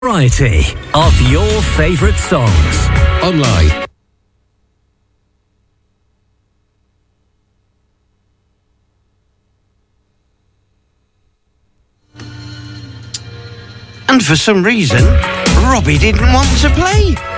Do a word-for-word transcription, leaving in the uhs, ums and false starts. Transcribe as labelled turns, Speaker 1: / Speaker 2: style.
Speaker 1: Variety of your favourite songs.
Speaker 2: Online.
Speaker 3: And for some reason, Robbie didn't want to play.